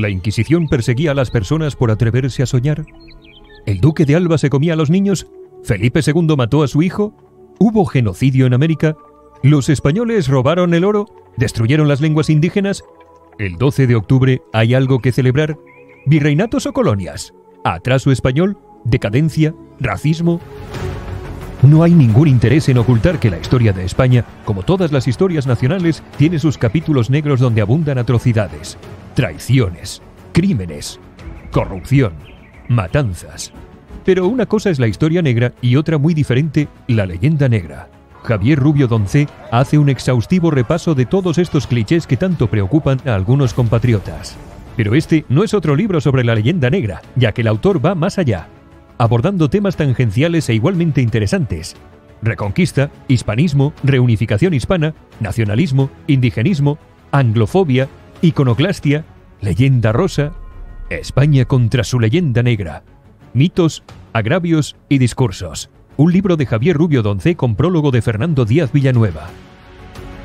¿La Inquisición perseguía a las personas por atreverse a soñar? ¿El duque de Alba se comía a los niños? ¿Felipe II mató a su hijo? ¿Hubo genocidio en América? ¿Los españoles robaron el oro? ¿Destruyeron las lenguas indígenas? ¿El 12 de octubre hay algo que celebrar? ¿Virreinatos o colonias? ¿Atraso español? ¿Decadencia? ¿Racismo? No hay ningún interés en ocultar que la historia de España, como todas las historias nacionales, tiene sus capítulos negros donde abundan atrocidades, traiciones, crímenes, corrupción, matanzas. Pero una cosa es la historia negra y otra muy diferente, la leyenda negra. Javier Rubio Doncé hace un exhaustivo repaso de todos estos clichés que tanto preocupan a algunos compatriotas. Pero este no es otro libro sobre la leyenda negra, ya que el autor va más allá, abordando temas tangenciales e igualmente interesantes: reconquista, hispanismo, reunificación hispana, nacionalismo, indigenismo, anglofobia, iconoclastia, leyenda rosa, España contra su leyenda negra, mitos, agravios y discursos. Un libro de Javier Rubio Doncé con prólogo de Fernando Díaz Villanueva.